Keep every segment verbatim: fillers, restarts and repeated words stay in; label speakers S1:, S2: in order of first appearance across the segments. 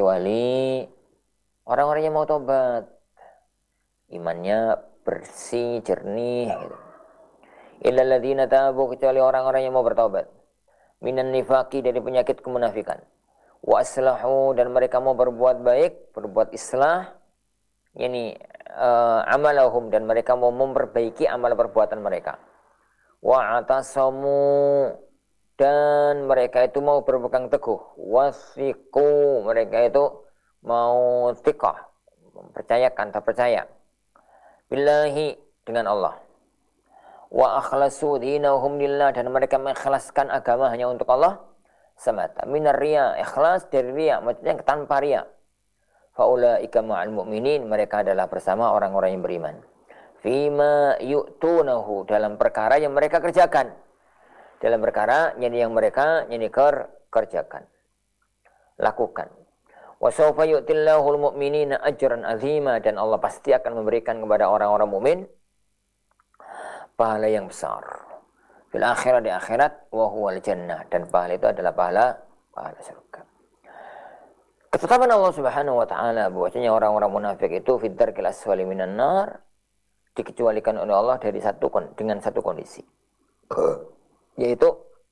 S1: kecuali orang-orang yang mau tobat, imannya bersih, jernih gitu. Illal ladzina tabu, kecuali orang-orang yang mau bertobat. Minan nifaqi, dari penyakit kemunafikan. Wa aslahu, dan mereka mau berbuat baik, berbuat islah, yakni uh, amalahum, dan mereka mau memperbaiki amal perbuatan mereka. Wa atasamu, dan mereka itu mau berpegang teguh. Wasiqu, mereka itu mau tiqah, mempercayakan, tak percaya. Billahi, dengan Allah. Wa akhlasu dinahum lillah, dan mereka mengikhlaskan agama hanya untuk Allah semata. Minar riya, ikhlas dari riya, maksudnya tanpa riya. Faulaika ma'al mu'minin, mereka adalah bersama orang-orang yang beriman. Fima yu'tunahu, dalam perkara yang mereka kerjakan. Dalam perkara yang mereka yang kerjakan, lakukan. Wa sawfa yu'tillahul mu'minina ajran azima, dan Allah pasti akan memberikan kepada orang-orang mukmin pahala yang besar. Fil akhirat, di akhirat, wa huwal jannah, dan pahala itu adalah pahala pahala surga. Ketetapan Allah Subhanahu wa taala bahwasanya orang-orang munafik itu fid darkil asfali minan nar, dikecualikan oleh Allah dari satu dengan satu kondisi. Yaitu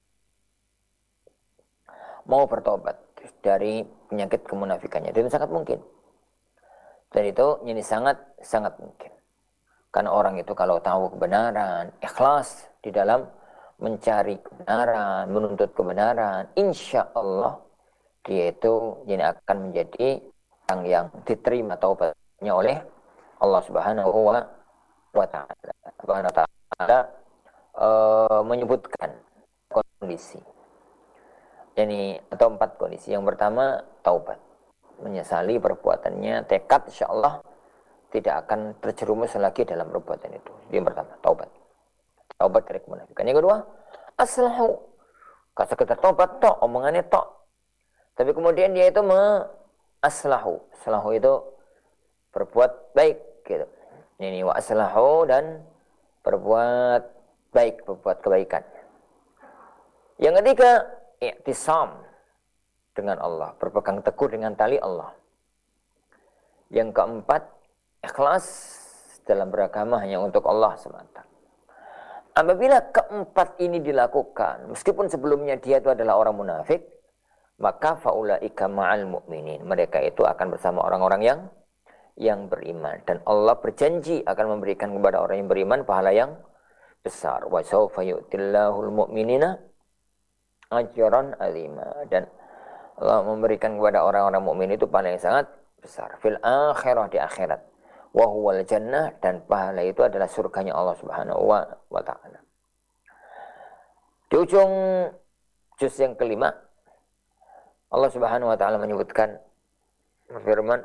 S1: mau bertobat dari penyakit kemunafikannya. Dan itu sangat mungkin. Dan itu ini sangat sangat mungkin. Karena orang itu kalau tahu kebenaran, ikhlas di dalam mencari kebenaran, menuntut kebenaran, insya Allah dia itu ini akan menjadi orang yang diterima taubatnya oleh Allah Subhanahu wa taala. Subhanahu wa taala uh, menyebutkan kondisi. Jadi atau empat kondisi. Yang pertama, taubat. Menyesali perbuatannya, tekad insya Allah tidak akan terjerumus lagi dalam perbuatan itu. Yang pertama, taubat. Taubat dari kemunafikan. Yang kedua, aslahu. Kata sekedar taubat tok, omongannya tok. Tapi kemudian dia itu aslahu. Aslahu itu berbuat baik gitu. Ini wa aslahu, dan berbuat baik, berbuat kebaikan. Yang ketiga, i'tisam dengan Allah, berpegang teguh dengan tali Allah. Yang keempat, ikhlas dalam beragama hanya untuk Allah semata. Apabila keempat ini dilakukan, meskipun sebelumnya dia itu adalah orang munafik, maka faulaika ma'al mu'minin, mereka itu akan bersama orang-orang yang yang beriman, dan Allah berjanji akan memberikan kepada orang yang beriman pahala yang besar. Wa sawfa yu'tillahul mu'minina ajran azima, dan Allah memberikan kepada orang-orang mukmin itu pahala yang sangat besar. Fil akhirah, di akhirat. Wa huwal jannah, dan pahala itu adalah surganya Allah Subhanahu wa taala. Di ujung juz yang kelima, Allah Subhanahu wa taala menyebutkan firman,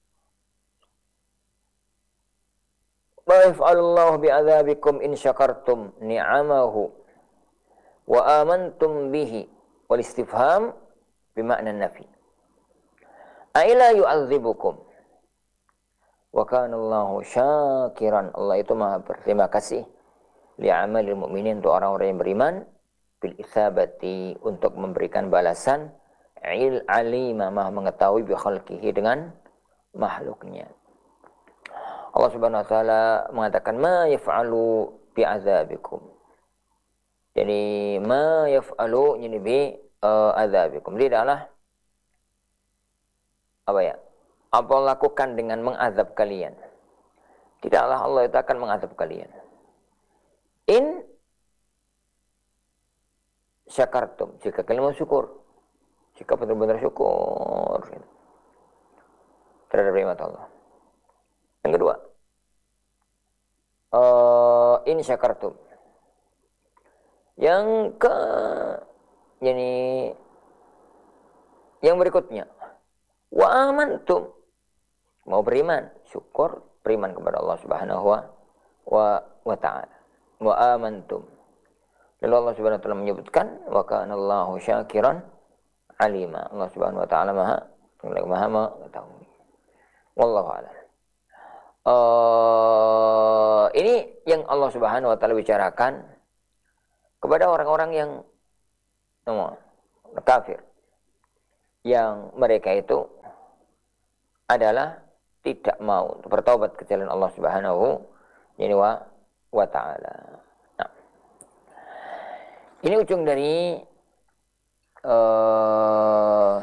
S1: "Ma yaf'alullahu bi'adzabikum in syakartum ni'amahu wa amantum bihi." Wal istifham bima'na nafi. Aila yu'adzibukum wa kana Allahu syakiran. Allah itu Maha berterima kasih li'amalil mu'minin, untuk orang-orang yang beriman, bil isabati, untuk memberikan balasan, il alima, Maha mengetahui, bi khalqihi, dengan makhluknya. Allah Subhanahu wa taala mengatakan ma yaf'alu bi'adzabikum. Jadi ma yaf'alu ini bi uh, adzabikum. Tidaklah apa ya? Apa lakukan dengan mengazab kalian? Tidaklah Allah itu akan mengazab kalian. In syakartum, jika kalian mau syukur. Jika benar-benar syukur terhadap nikmat Allah. Yang kedua, uh, in syakartum. Yang ke yani yang berikutnya, wa amantum, mau beriman, syukur, beriman kepada Allah Subhanahu wa wa taala. Wa amantum. Lalu Allah Subhanahu wa taala menyebutkan wa kana Allahu syakiran alima. Allah Subhanahu wa taala Maha Maha mengetahui. Wallahu a'lam. Uh, ini yang Allah Subhanahu wa taala bicarakan kepada orang-orang yang no, kafir, yang mereka itu adalah tidak mau bertobat ke jalan Allah Subhanahu wa taala. Nah, ini ujung dari uh,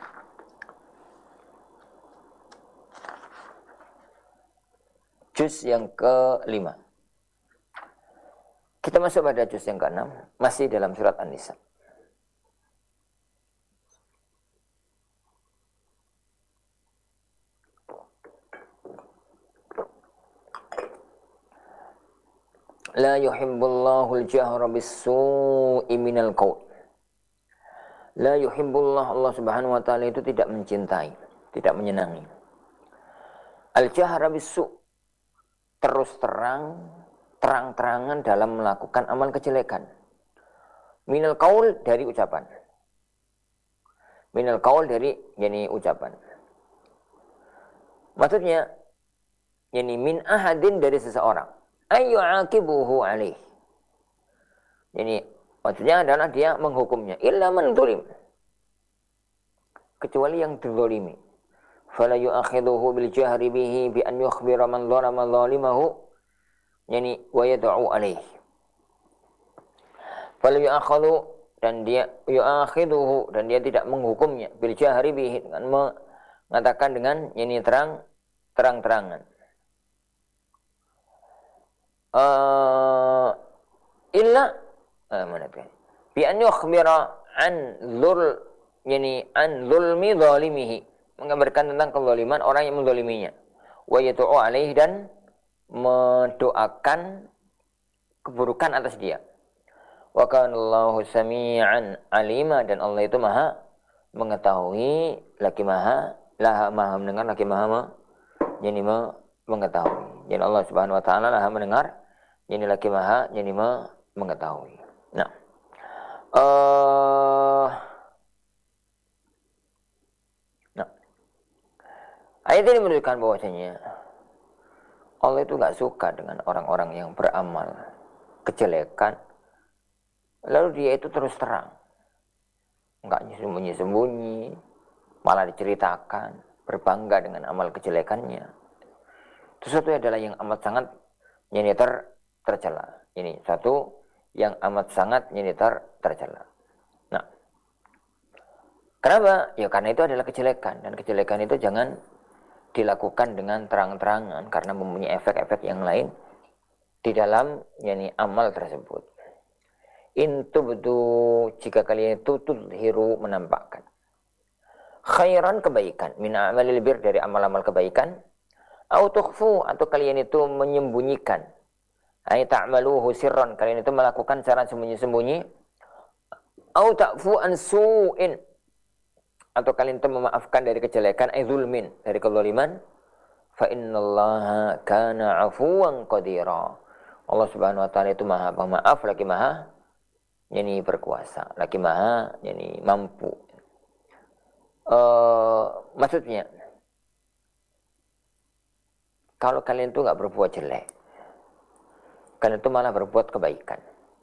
S1: juz yang kelima. Kita masuk pada juz yang keenam, masih dalam surat An-Nisa. La yuhibbullahu al-jahra bis-su'i minal qaul. La yuhibbullah, Allah Subhanahu wa taala itu tidak mencintai, tidak menyenangi. Al-jahra bis-su', terus terang, terang-terangan dalam melakukan amal kejelekan. Minal qaul, dari ucapan. Minal qaul, dari yani ucapan. Maksudnya yani min ahadin, dari seseorang. Ayu akibuhu alaih. Jadi maksudnya adalah dia menghukumnya. Illa man zulim, kecuali yang dizalimi. Fala yu'akhiduhu bil jahri bihi bi an yukhbira man zalama zalimahu, yani wa yad'u alaih. Fala yu'akhidhu, dan dia yu'akhiduhu, dan dia tidak menghukumnya bil jahri bihi, dengan mengatakan dengan yani terang terang-terangan. Uh, illa uh, mana tu? Bi an yukhbira an zul, yani an zulmi zalimihi, mengabarkan tentang kezaliman orang yang menzaliminya. Wa yad'u alaihi, dan mendoakan keburukan atas dia. Wa kana Allahu sami'an alima, dan Allah itu maha mengetahui, lagi maha lah maha mendengar, lagi maha yani mengetahui. Jadi Allah Subhanahu wa taala maha mendengar, ini lagi maha, ini mengetahui. Nah, uh, nah, ayat ini menunjukkan bahwasanya Allah itu nggak suka dengan orang-orang yang beramal kejelekan, lalu dia itu terus terang, nggak sembunyi-sembunyi, malah diceritakan, berbangga dengan amal kejelekannya. Itu satu adalah yang amat sangat ini ter tercela. Ini satu yang amat sangat ini ter tercela. Nah, kenapa? Ya karena itu adalah kejelekan, dan kejelekan itu jangan dilakukan dengan terang-terangan karena mempunyai efek-efek yang lain di dalam yani amal tersebut. In tubdu, jika kalian itu tudhiru, menampakkan. Khairan, kebaikan, min amalil bir, dari amal-amal kebaikan. Au tukhfu, atau kalian itu menyembunyikan. Ay ta'maluhu sirran, kalian itu melakukan secara sembunyi-sembunyi. Au ta'fu an su'in, atau kalian itu memaafkan dari kejelekan, ay zulmin, dari kezaliman. Fa innallaha kana 'afuwan qadira. Allah Subhanahu wa taala itu maha pemaaf, lagi maha yani berkuasa, lagi maha yani mampu. Uh, maksudnya kalau kalian itu enggak berbuat jelek, kalian itu malah berbuat kebaikan.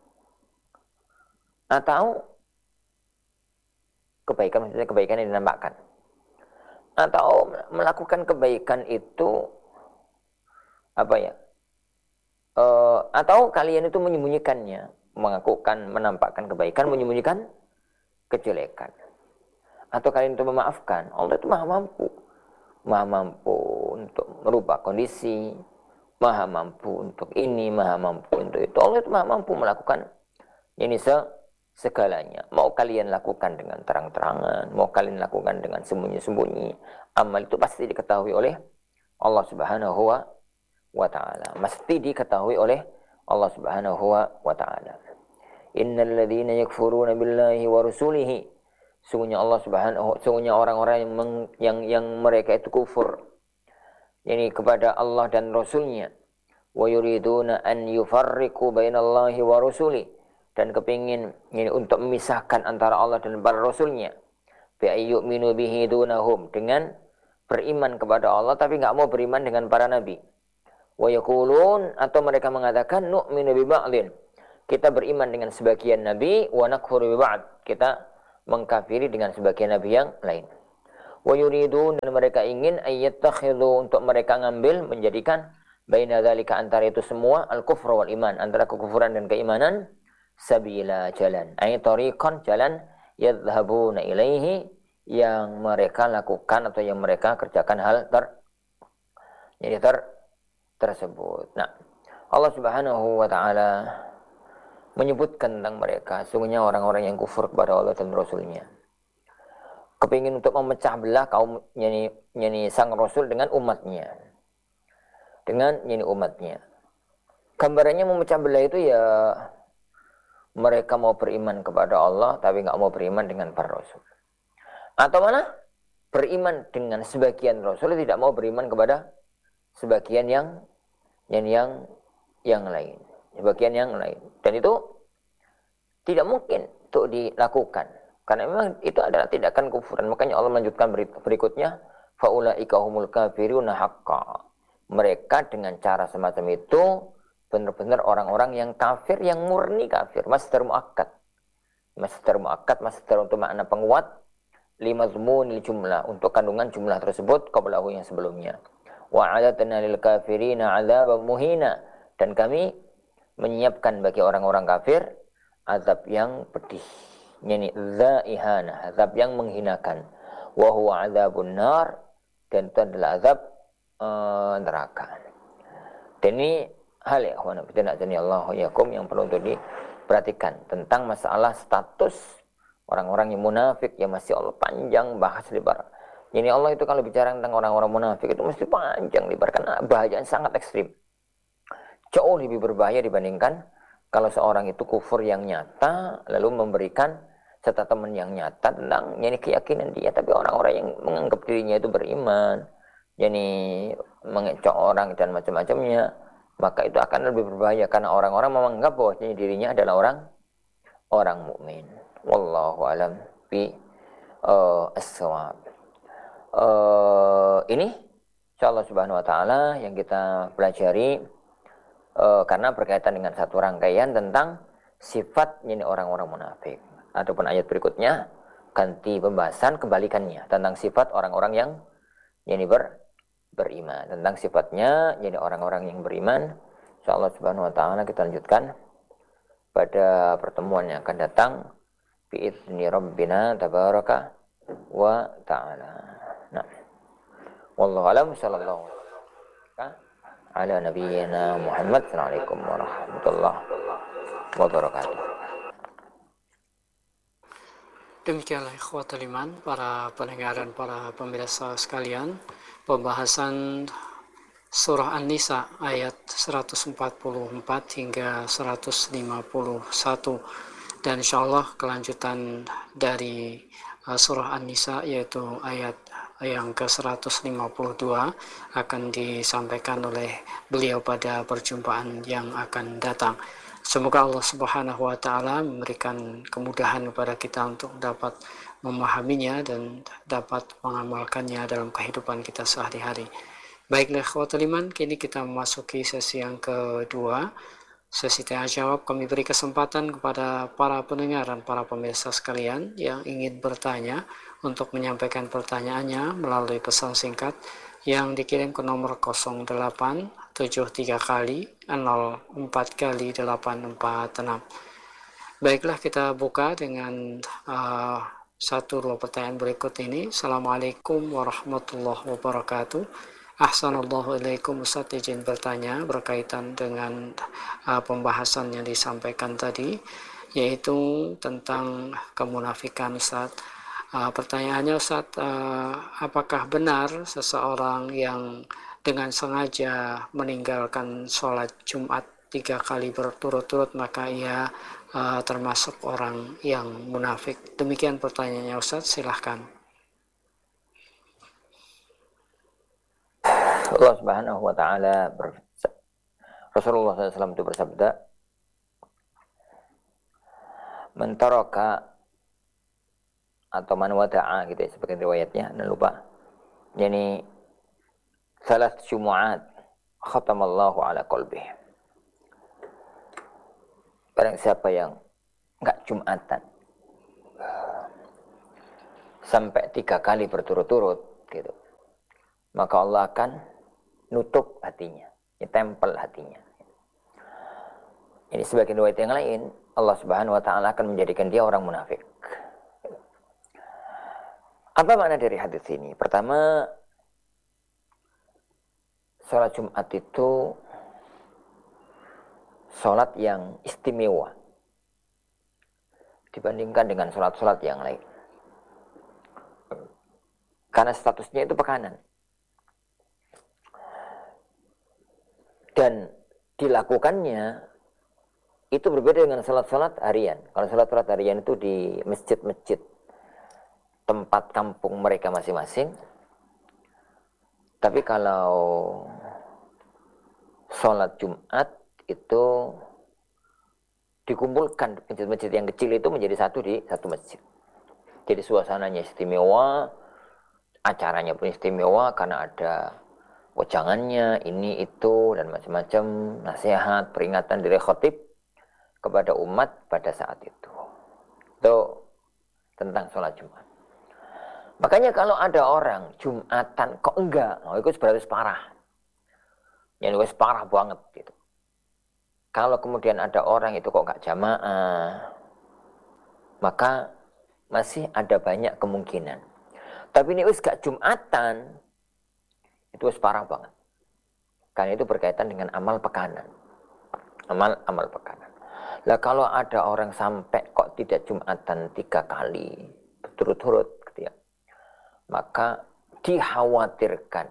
S1: Atau kebaikan, maksudnya kebaikan yang dinampakkan. Atau melakukan kebaikan itu apa ya? E, atau kalian itu menyembunyikannya, mengakukan, menampakkan kebaikan, menyembunyikan kejelekan. Atau kalian itu memaafkan. Allah itu maha mampu. Maha mampu untuk merubah kondisi, maha mampu untuk ini, maha mampu untuk itu. Allah itu maha mampu melakukan ini se segalanya. Mau kalian lakukan dengan terang-terangan, mau kalian lakukan dengan sembunyi-sembunyi, amal itu pasti diketahui oleh Allah Subhanahu wa taala. Mesti diketahui oleh Allah Subhanahu wa taala. Innal ladzina yakfuruna billahi wa rusulihi, sungguhnya Allah Subhanahu, sungguhnya orang-orang yang meng, yang yang mereka itu kufur ini kepada Allah dan Rasulnya, wa yuriduna an yufarriqu bainallahi wa rusuli, dan kepingin ini untuk memisahkan antara Allah dan para Rasulnya, bi ayyuminu bihi dunahum, dengan beriman kepada Allah tapi enggak mau beriman dengan para nabi. Wa yaqulun, atau mereka mengatakan nu'minu bi ba'din, kita beriman dengan sebagian nabi, wa nakfuru bi ba'd, kita mengkafiri dengan sebagian nabi yang lain. Wa yuridun, dan mereka ingin ayyattakhidhu, untuk mereka ngambil, menjadikan baina dzalika, antara itu semua, al-kufr wal iman, antara kekufuran dan keimanan, sabila, jalan, ay tariqan, jalan, yadhhabuna ilaihi, yang mereka lakukan atau yang mereka kerjakan hal ter jadi ter tersebut. Nah, Allah Subhanahu wa taala menyebutkan tentang mereka, sungguhnya orang-orang yang kufur kepada Allah dan Rasulnya, kepingin untuk memecah belah kaum yani, yani sang Rasul dengan umatnya, dengan yani umatnya. Gambarannya memecah belah itu ya mereka mau beriman kepada Allah tapi nggak mau beriman dengan para Rasul, atau mana beriman dengan sebagian Rasul, tidak mau beriman kepada sebagian yang yang yang yang lain, sebagian yang lain. Dan itu tidak mungkin untuk dilakukan, karena memang itu adalah tindakan kufuran. Makanya Allah melanjutkan berikutnya, faulaika humul kafiruna haqqan. Mereka dengan cara semacam itu benar-benar orang-orang yang kafir, yang murni kafir. Masdar muakkad, masdar muakkad, masdar untuk makna penguat, limazmunil jumlah, untuk kandungan jumlah tersebut, qablahu, yang sebelumnya. Wa a'adna lil kafirina 'adzaban muhina, dan kami menyiapkan bagi orang-orang kafir azab yang pedih, yani zaihana, azab yang menghinakan. Wa huwa 'adzabun nar, dan itu adalah azab uh, neraka. Dan ini hal ya ikhwan fillah yakum yang perlu untuk diperhatikan tentang masalah status orang-orang yang munafik, yang masih Allah panjang bahas lebar. Jadi Allah itu kalau bicara tentang orang-orang munafik itu mesti panjang lebar, karena bahayanya sangat ekstrim. Jauh lebih berbahaya dibandingkan kalau seorang itu kufur yang nyata lalu memberikan statement yang nyata tentang yani keyakinan dia, tapi orang-orang yang menganggap dirinya itu beriman, yani mengecoh orang dan macam-macamnya, maka itu akan lebih berbahaya, karena orang-orang menganggap bahwa dirinya adalah orang orang mukmin. Wallahu alam bi uh, as-shawab. Uh, ini insyaallah subhanahu wa ta'ala yang kita pelajari, uh, karena berkaitan dengan satu rangkaian tentang sifat ini orang-orang munafik. Adapun ayat berikutnya ganti pembahasan, kebalikannya tentang sifat orang-orang yang ini ber, beriman, tentang sifatnya jadi orang-orang yang beriman. Insyaallah subhanahu wa ta'ala kita lanjutkan pada pertemuan yang akan datang biizni rabbina tabaraka wa ta'ala. Nah, wallahu alam, sallallahu ala nabiyyina Muhammad. Assalamualaikum warahmatullahi wabarakatuh.
S2: Demikianlah ikhwatul iman, para pendengar dan para pemirsa sekalian, pembahasan surah An-Nisa ayat seratus empat puluh empat hingga seratus lima puluh satu, dan insyaallah kelanjutan dari uh, surah An-Nisa yaitu ayat yang ke seratus lima puluh dua akan disampaikan oleh beliau pada perjumpaan yang akan datang. Semoga Allah Subhanahu wa taala memberikan kemudahan kepada kita untuk dapat memahaminya dan dapat mengamalkannya dalam kehidupan kita sehari-hari. Baiklah ikhwatul iman, kini kita memasuki sesi yang kedua, sesi tanya jawab. Kami beri kesempatan kepada para pendengar dan para pemirsa sekalian yang ingin bertanya untuk menyampaikan pertanyaannya melalui pesan singkat yang dikirim ke nomor nol delapan tujuh tiga kali nol empat kali delapan empat enam. Baiklah, kita buka dengan uh, satu dua pertanyaan berikut ini. Assalamualaikum warahmatullahi wabarakatuh. Ahsanallahu ilaikum, Ustaz izin bertanya berkaitan dengan uh, pembahasan yang disampaikan tadi, yaitu tentang kemunafikan, Ustaz. Uh, pertanyaannya Ustaz, uh, apakah benar seseorang yang dengan sengaja meninggalkan sholat Jumat tiga kali berturut-turut maka ia uh, termasuk orang yang munafik? Demikian pertanyaannya Ustaz, silahkan.
S1: Allah Subhanahu wa ta'ala Rasulullah shallallahu alaihi wasallam itu bersabda, man taraka atau man wada'a gitu ya, sebagai riwayatnya, dan lupa, yani salat syumu'at khatamallahu ala qalbih. Barang siapa yang enggak Jumatan, sampai tiga kali berturut-turut gitu, maka Allah akan nutup hatinya, ditempel hatinya. Ini sebagian riwayat yang lain, Allah Subhanahu wa taala akan menjadikan dia orang munafik. Apa makna dari hadis ini? Pertama, sholat Jumat itu sholat yang istimewa dibandingkan dengan sholat-sholat yang lain. Karena statusnya itu pekanan. Dan dilakukannya itu berbeda dengan sholat-sholat harian. Kalau sholat-sholat harian itu di masjid-masjid tempat kampung mereka masing-masing. Tapi kalau sholat Jumat itu dikumpulkan masjid-masjid yang kecil itu menjadi satu di satu masjid. Jadi suasananya istimewa, acaranya pun istimewa karena ada wejangannya, ini itu dan macam-macam, nasihat, peringatan dari khatib kepada umat pada saat itu. Itu tentang sholat Jumat. Makanya kalau ada orang Jumatan kok enggak, oh itu berarti parah. Yang itu parah banget gitu. Kalau kemudian ada orang itu kok enggak jamaah, maka masih ada banyak kemungkinan. Tapi ini wis gak Jumatan, itu wis parah banget. Karena itu berkaitan dengan amal pekanan. Amal amal pekanan. Lah kalau ada orang sampai kok tidak Jumatan tiga kali berturut-turut gitu ya, maka dikhawatirkan,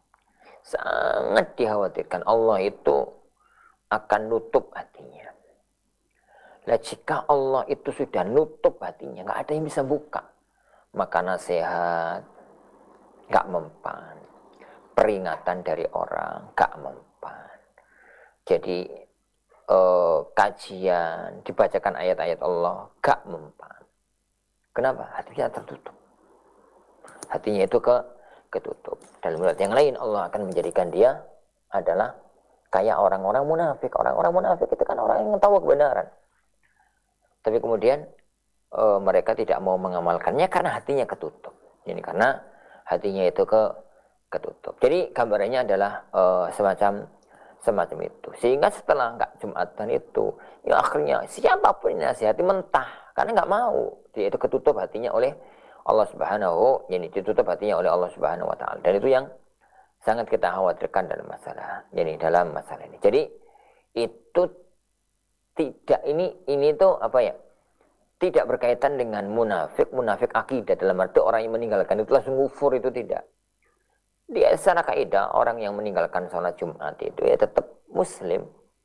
S1: sangat dikhawatirkan Allah itu akan nutup hatinya. Lah jika Allah itu sudah nutup hatinya, nggak ada yang bisa buka, maka nasihat nggak mempan, peringatan dari orang nggak mempan. Jadi Eh, kajian, dibacakan ayat-ayat Allah, gak mempan. Kenapa? Hatinya tertutup. Hatinya itu ke ketutup. Dalam riwayat yang lain, Allah akan menjadikan dia adalah kayak orang-orang munafik. Orang-orang munafik itu kan orang yang tahu kebenaran. Tapi kemudian e, mereka tidak mau mengamalkannya karena hatinya ketutup. Ini karena hatinya itu ke ketutup. Jadi gambarannya adalah e, semacam semacam itu. Sehingga setelah nggak Jumatan itu, ya akhirnya siapapun yang nasihati mentah karena nggak mau. Dia itu ketutup hatinya oleh Allah Subhanahu, yani ditutup hatinya oleh Allah Subhanahu wa taala. Dan itu yang sangat kita khawatirkan dalam masalah yani dalam masalah ini. Jadi itu tidak ini ini tuh apa ya? Tidak berkaitan dengan munafik, munafik akidah dalam arti orang yang meninggalkan itu langsung kufur, itu tidak. Dia secara kaidah orang yang meninggalkan sholat Jumat itu ya tetap muslim.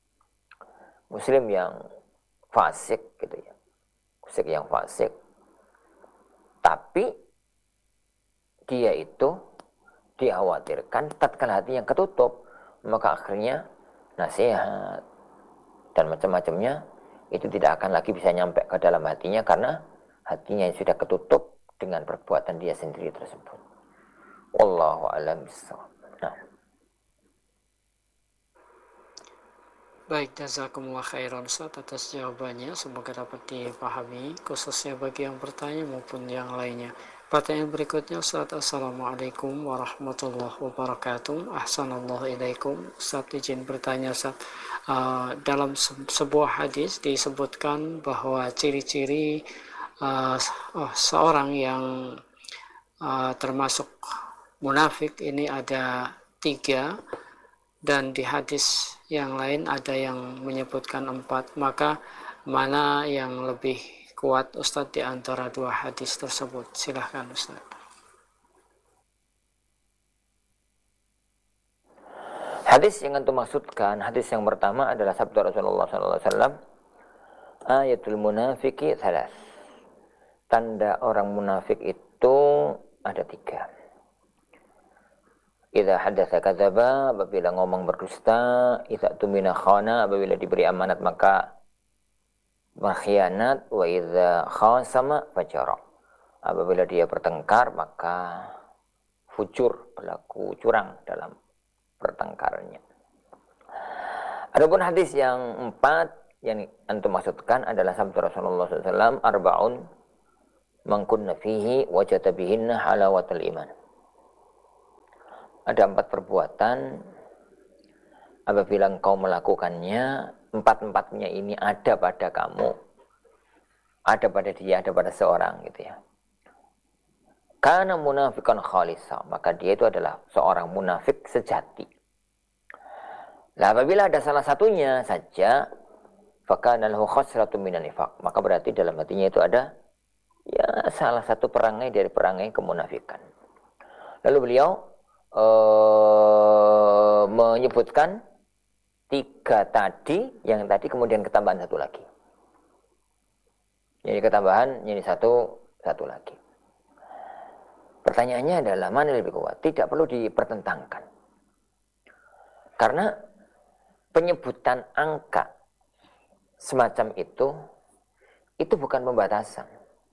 S1: Muslim yang fasik gitu ya. Muslim yang fasik. Tapi dia itu dikhawatirkan tatkala hati yang ketutup, maka akhirnya nasihat dan macam-macamnya itu tidak akan lagi bisa nyampe ke dalam hatinya karena hatinya yang sudah ketutup dengan perbuatan dia sendiri tersebut. Wallahu a'lam bishawab. Nah.
S2: Baik, jazakumullah khairan Ustaz atas jawabannya. Semoga dapat dipahami khususnya bagi yang bertanya maupun yang lainnya. Pertanyaan berikutnya Ustaz. Assalamualaikum warahmatullahi wabarakatuh. Ahsanallahu ilaikum. Ustaz izin bertanya Ustaz. Uh, dalam se sebuah hadis disebutkan bahwa ciri-ciri uh, oh, seorang yang uh, termasuk munafik ini ada tiga, dan di hadis yang lain ada yang menyebutkan empat. Maka mana yang lebih kuat Ustadz di antara dua hadis tersebut? Silahkan Ustadz.
S1: Hadis yang antum maksudkan, hadis yang pertama adalah sabda Rasulullah shallallahu alaihi wasallam, ayatul munafiki salas. Tanda orang munafik itu ada tiga. Idza hadatsa kadzaba, apabila ngomong berdusta, idza tumina khana, apabila diberi amanat maka berkhianat, wa idza khasama fajara, apabila dia bertengkar maka fujur, berlaku curang dalam pertengkarannya. Adapun hadis yang empat yang antum maksudkan adalah sabda Rasulullah shallallahu alaihi wasallam, arbaun man kunna fihi wajada bihinna halawatul iman. Ada empat perbuatan, apabila engkau melakukannya, empat-empatnya ini ada pada kamu, ada pada dia, ada pada seorang gitu ya. Kana munafikan khalisa, maka dia itu adalah seorang munafik sejati. Nah, apabila ada salah satunya saja, fakana lahu khasratun minan nifaq, maka berarti dalam hatinya itu ada ya salah satu perangai dari perangai kemunafikan. Lalu beliau uh, menyebutkan tiga tadi, yang tadi kemudian ketambahan satu lagi. Jadi ketambahan ini satu satu lagi. Pertanyaannya adalah mana lebih kuat? Tidak perlu dipertentangkan. Karena penyebutan angka semacam itu itu bukan pembatasan,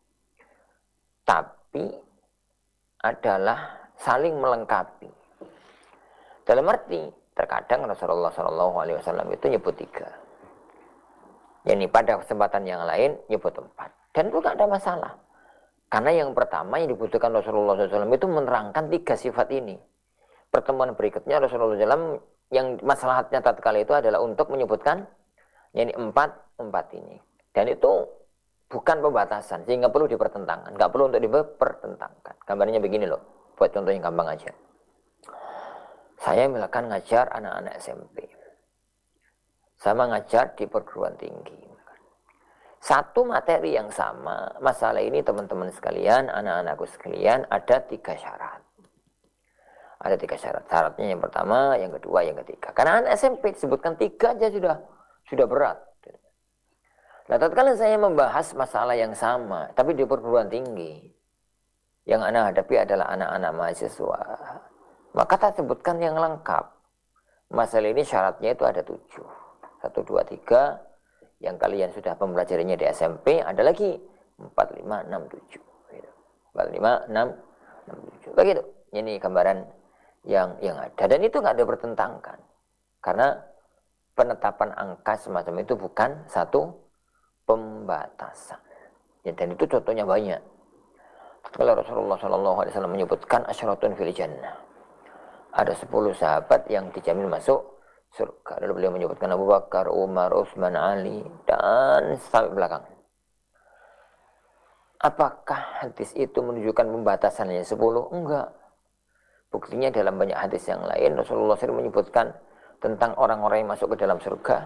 S1: tapi adalah saling melengkapi. Dalam arti terkadang Rasulullah shallallahu alaihi wasallam itu nyebut tiga, yani pada kesempatan yang lain nyebut empat, dan itu tidak ada masalah. Karena yang pertama yang dibutuhkan Rasulullah shallallahu alaihi wasallam itu menerangkan tiga sifat ini. Pertemuan berikutnya Rasulullah shallallahu alaihi wasallam yang maslahatnya tatkala itu adalah untuk menyebutkan yani empat empat ini, dan itu bukan pembatasan sehingga perlu dipertentangkan, nggak perlu untuk dipertentangkan. Gambarnya begini loh, buat contoh yang gampang aja. Saya misalkan ngajar anak-anak S M P, sama ngajar di perguruan tinggi. Satu materi yang sama, masalah ini teman-teman sekalian, anak-anakku sekalian, ada tiga syarat. Ada tiga syarat. Syaratnya yang pertama, yang kedua, yang ketiga. Karena anak S M P disebutkan tiga aja sudah sudah berat. Nah, tatkala saya membahas masalah yang sama, tapi di perguruan tinggi, yang anak hadapi adalah anak-anak mahasiswa, maka tak sebutkan yang lengkap. Masalah ini syaratnya itu ada tujuh. Satu, dua, tiga. Yang kalian sudah mempelajarinya di S M P, ada lagi empat, lima, enam, tujuh. empat, lima, enam, enam, tujuh. Begitu. Ini gambaran yang yang ada. Dan itu nggak ada bertentangkan. Karena penetapan angka semacam itu bukan satu pembatasan. Ya, dan itu contohnya banyak. Kalau Rasulullah shallallahu alaihi wasallam menyebutkan asyaratun fil jannah, ada sepuluh sahabat yang dijamin masuk surga. Lalu beliau menyebutkan Abu Bakar, Umar, Utsman, Ali, dan sampai belakang. Apakah hadis itu menunjukkan pembatasannya sepuluh? Enggak. Buktinya dalam banyak hadis yang lain Rasulullah shallallahu alaihi wasallam menyebutkan tentang orang-orang yang masuk ke dalam surga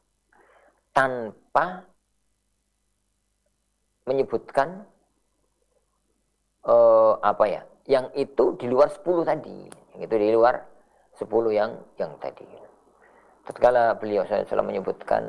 S1: tanpa menyebutkan uh, apa ya, yang itu di luar sepuluh tadi, yang itu di luar sepuluh yang yang tadi. Tatkala beliau shallallahu alaihi wasallam menyebutkan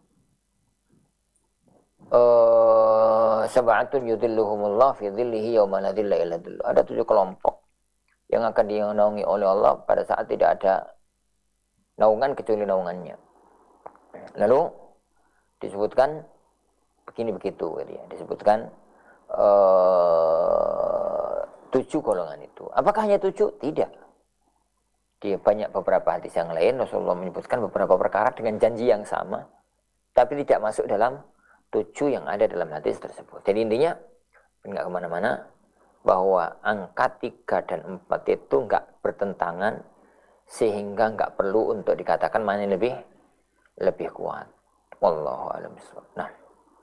S1: uh, sab'atun yudhilluhumullah fi dhillihi yawma la dhilla illa dhilluh. Ada tujuh kelompok yang akan dinaungi oleh Allah pada saat tidak ada naungan kecuali naungannya. Lalu disebutkan begini begitu, gitu ya. Disebutkan uh, tujuh golongan itu. Apakah hanya tujuh? Tidak. Di banyak beberapa hadis yang lain Rasulullah menyebutkan beberapa perkara dengan janji yang sama, tapi tidak masuk dalam tujuh yang ada dalam hadis tersebut. Jadi intinya nggak kemana-mana bahwa angka tiga dan empat itu nggak bertentangan, sehingga nggak perlu untuk dikatakan mana yang lebih lebih kuat. Wallahu a'lam bishawab. Nah.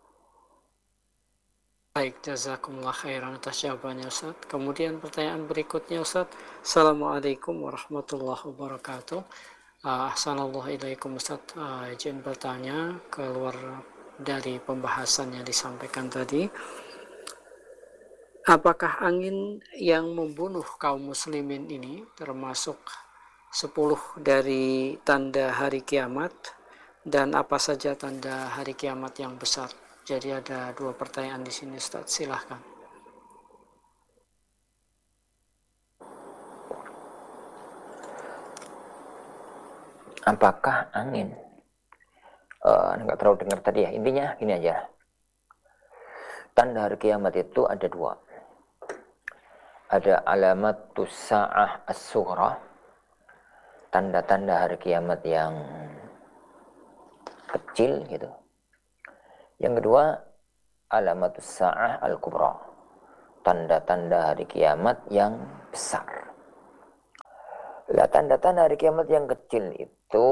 S2: Baik, jazakumullah khairan atas jawabannya Ustaz. Kemudian pertanyaan berikutnya Ustaz. Assalamualaikum warahmatullahi wabarakatuh. Uh, Ahsanallahu ilaikum Ustaz. Uh, izin bertanya keluar dari pembahasan yang disampaikan tadi. Apakah angin yang membunuh kaum muslimin ini termasuk sepuluh dari tanda hari kiamat, dan apa saja tanda hari kiamat yang besar? Jadi ada dua pertanyaan di sini Ustaz, silahkan.
S1: Apakah angin? Uh, nggak terlalu dengar tadi ya. Intinya ini aja. Tanda hari kiamat itu ada dua. Ada alamatus sa'ah as-sughra, tanda-tanda hari kiamat yang kecil gitu. Yang kedua, alamatus sa'ah al-kubra, tanda-tanda hari kiamat yang besar. Lah tanda-tanda hari kiamat yang kecil itu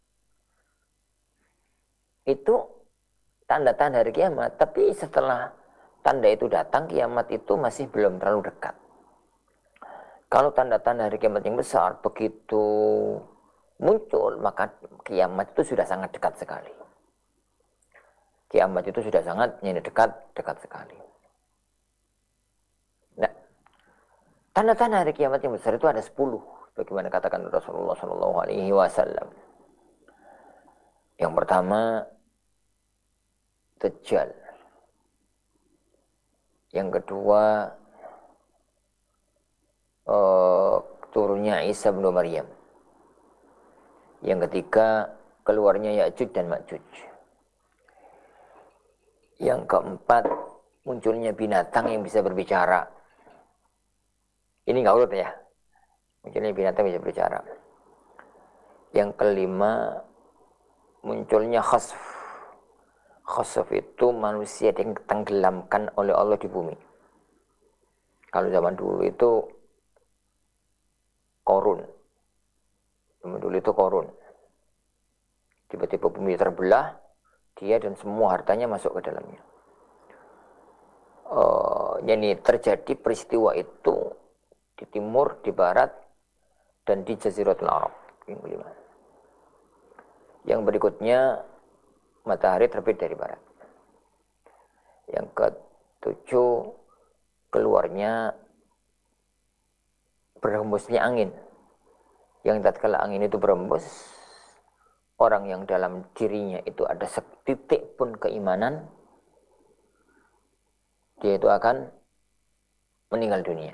S1: itu tanda-tanda hari kiamat, tapi setelah tanda itu datang, kiamat itu masih belum terlalu dekat. Kalau tanda-tanda hari kiamat yang besar begitu muncul, maka kiamat itu sudah sangat dekat sekali. Kiamat itu sudah sangat ini dekat, dekat sekali. Nah, tanda-tanda hari kiamat yang besar itu ada sepuluh. Bagaimana katakan Rasulullah Shallallahu Alaihi Wasallam. Yang pertama, Dajjal. Yang kedua, uh, turunnya Isa bin Maryam. Yang ketiga, keluarnya Ya'juj dan Ma'juj. Yang keempat, munculnya binatang yang bisa berbicara. Ini nggak urut ya. Munculnya binatang bisa berbicara. Yang kelima, munculnya khasf. Khasf itu manusia yang tenggelamkan oleh Allah di bumi. Kalau zaman dulu itu Korun. Zaman dulu itu Korun. Tiba-tiba bumi terbelah, dia dan semua hartanya masuk ke dalamnya. Uh, jadi terjadi peristiwa itu di timur, di barat, dan di Jaziratul Arab. Yang kelima. Yang berikutnya, matahari terbit dari barat. Yang ketujuh, keluarnya berhembusnya angin. Yang tatkala angin itu berhembus, orang yang dalam dirinya itu ada setitik pun keimanan, dia itu akan meninggal dunia.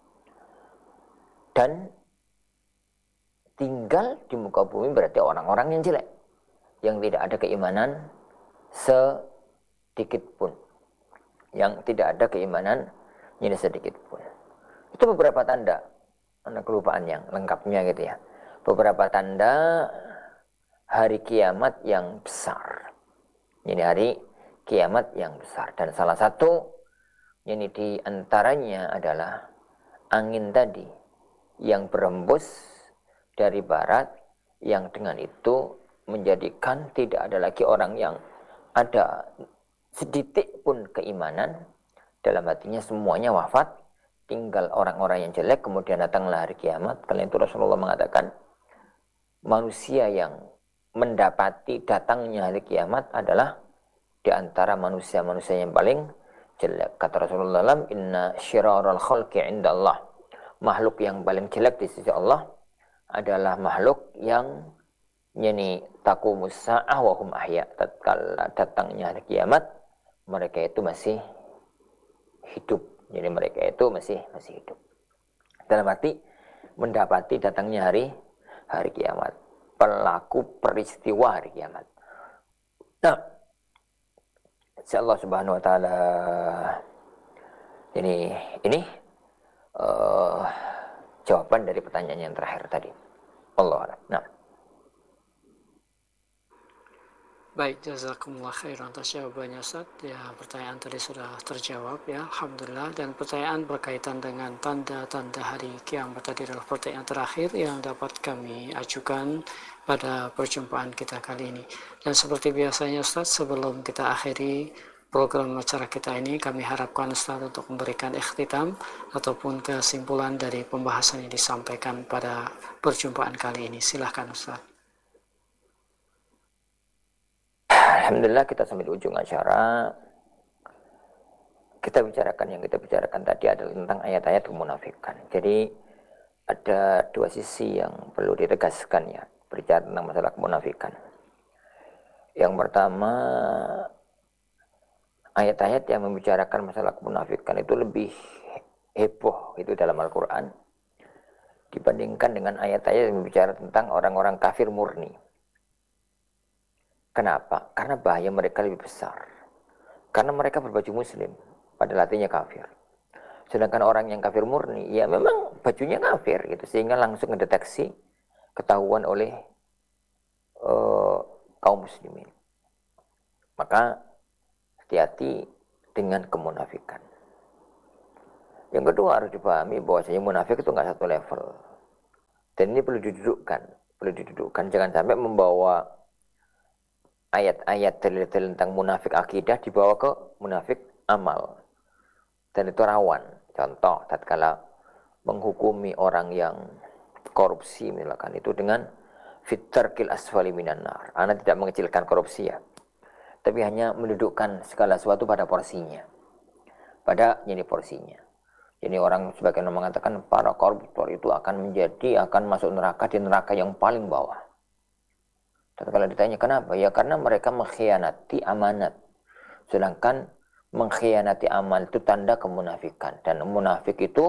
S1: Dan tinggal di muka bumi berarti orang-orang yang jelek, yang tidak ada keimanan sedikit pun, yang tidak ada keimanan ini sedikit pun. Itu beberapa tanda, anak kelupaan yang lengkapnya gitu ya. Beberapa tanda hari kiamat yang besar. Ini hari kiamat yang besar. Dan salah satu ini di antaranya adalah angin tadi yang berembus dari barat, yang dengan itu menjadikan tidak ada lagi orang yang ada sedikit pun keimanan, dalam hatinya semuanya wafat, tinggal orang-orang yang jelek. Kemudian datanglah hari kiamat. Karena itu Rasulullah mengatakan manusia yang mendapati datangnya hari kiamat adalah di antara manusia-manusia yang paling jelek. Kata Rasulullah, inna syiraral khalqi indallah, makhluk yang paling jelek di sisi Allah adalah makhluk yang yani taqumus sa'ah wa hum ahya. Tatkala datangnya hari kiamat, mereka itu masih hidup. Jadi mereka itu masih masih hidup. Dalam arti mendapati datangnya hari hari kiamat, pelaku peristiwa hari kiamat. Nah, insyaallah subhanahu wa taala ini ini uh, jawaban dari pertanyaan yang terakhir tadi. Allah a'lam. Nah.
S2: Baik, jazakumullah khairan atas jawabannya Ustaz. Ya, pertanyaan tadi sudah terjawab ya, alhamdulillah. Dan pertanyaan berkaitan dengan tanda-tanda hari kiamat tadi adalah pertanyaan terakhir yang dapat kami ajukan pada perjumpaan kita kali ini. Dan seperti biasanya Ustaz, sebelum kita akhiri program acara kita ini, kami harapkan Ustaz untuk memberikan ikhtitam ataupun kesimpulan dari pembahasan yang disampaikan pada perjumpaan kali ini. Silahkan Ustaz.
S1: Alhamdulillah kita sampai di ujung acara. Kita bicarakan yang kita bicarakan tadi adalah tentang ayat-ayat kemunafikan. Jadi ada dua sisi yang perlu ditegaskan ya, berbicara tentang masalah kemunafikan. Yang pertama, ayat-ayat yang membicarakan masalah kemunafikan itu lebih heboh itu dalam Al-Quran dibandingkan dengan ayat-ayat yang berbicara tentang orang-orang kafir murni. Kenapa? Karena bahaya mereka lebih besar. Karena mereka berbaju muslim, padahal hatinya kafir. Sedangkan orang yang kafir murni, ya memang bajunya kafir gitu, sehingga langsung mendeteksi, ketahuan oleh uh, kaum muslimin. Maka hati-hati dengan kemunafikan. Yang kedua harus dipahami bahwasanya munafik itu nggak satu level. Dan ini perlu didudukkan, perlu didudukkan. Jangan sampai membawa ayat-ayat dalil-dalil tentang munafik akidah dibawa ke munafik amal. Dan itu rawan. Contoh, tatkala menghukumi orang yang korupsi misalkan itu dengan fitarkil asfali minan nar. Anda tidak mengecilkan korupsi ya, tapi hanya mendudukkan segala sesuatu pada porsinya, pada ini porsinya. Jadi orang sebagian mengatakan para koruptor itu akan menjadi akan masuk neraka di neraka yang paling bawah. Dan kalau ditanya kenapa? Ya karena mereka mengkhianati amanat. Sedangkan mengkhianati amal itu tanda kemunafikan, dan munafik itu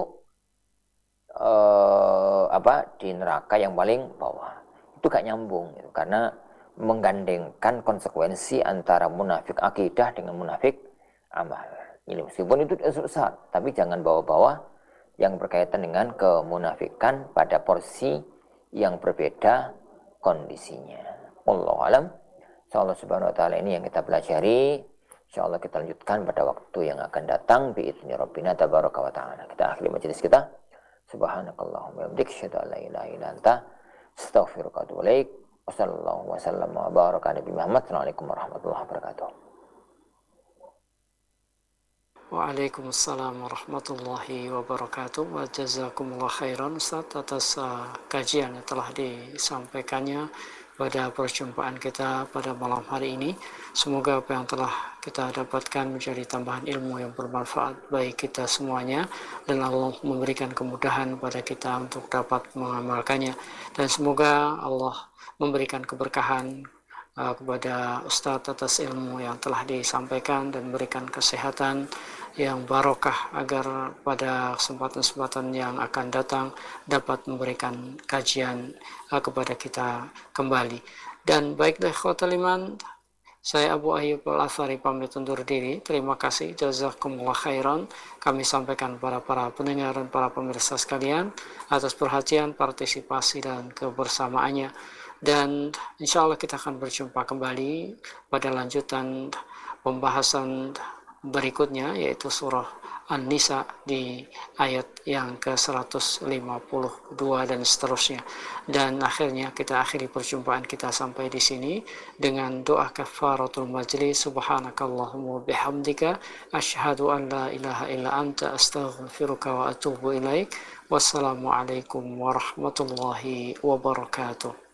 S1: eh, apa di neraka yang paling bawah. Itu gak nyambung gitu. Karena menggandengkan konsekuensi antara munafik akidah dengan munafik amal. Ini meskipun itu besar, tapi jangan bawa-bawa yang berkaitan dengan kemunafikan pada porsi yang berbeda kondisinya. Wallahu alam. Insyaallah subhanahu wa ta'ala ini yang kita pelajari. Insyaallah kita lanjutkan pada waktu yang akan datang biizni rabbina tabaraka wa ta'ala. Kita akhiri majelis kita. Subhanakallahumma wa bihamdika asyhadu an la ilaha illa anta astaghfiruka wa atubu ilaik. Wassallallahu wasallam wa baraka ala nabi Muhammad. Assalamualaikum warahmatullahi wabarakatuh.
S2: Waalaikumsalam warahmatullahi wabarakatuh. Wa jazakumullah khairan Ustaz atas uh, kajian yang telah disampaikannya pada perjumpaan kita pada malam hari ini. Semoga apa yang telah kita dapatkan menjadi tambahan ilmu yang bermanfaat bagi kita semuanya, dan Allah memberikan kemudahan pada kita untuk dapat mengamalkannya, dan semoga Allah memberikan keberkahan uh, kepada Ustadz atas ilmu yang telah disampaikan dan memberikan kesehatan yang barokah agar pada kesempatan-kesempatan yang akan datang dapat memberikan kajian uh, kepada kita kembali. Dan baiklah ikhwatal iman, saya Abu Ayyub Al-Athari pamit undur diri. Terima kasih, jazakumullah khairan. Kami sampaikan para para pendengar dan para pemirsa sekalian atas perhatian, partisipasi dan kebersamaannya. Dan insya Allah kita akan berjumpa kembali pada lanjutan pembahasan berikutnya, yaitu surah An-Nisa di ayat yang ke seratus lima puluh dua dan seterusnya. Dan akhirnya kita akhiri perjumpaan kita sampai di sini dengan doa kafaratul majlis. Subhanakallahumma bihamdika asyhadu an la ilaha illa anta astaghfiruka wa atubu ilaik. Wassalamualaikum warahmatullahi wabarakatuh.